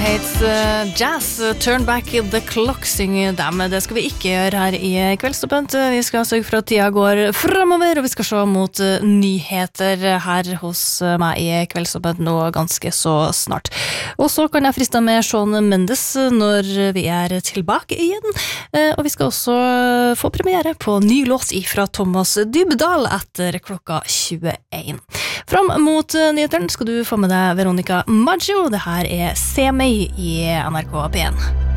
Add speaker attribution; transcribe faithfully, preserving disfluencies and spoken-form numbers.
Speaker 1: Hates uh, Jazz, uh, Turn Back the Clock synger dem. Det skal vi ikke gjøre her i Kveldstoppent. Vi skal sørge for at tida går fremover, og vi skal se mot uh, nyheter her hos uh, meg i Kveldstoppent nå ganske så snart. Og så kan jeg friste med Shawn Mendes når vi er tilbake igjen. Uh, og vi skal også uh, få premiere på ny låt fra Thomas Dybdahl etter klokka tjueen. Fram mot uh, nyheteren skal du få med deg Veronica Maggio. Det her er Se meg i N R K P en.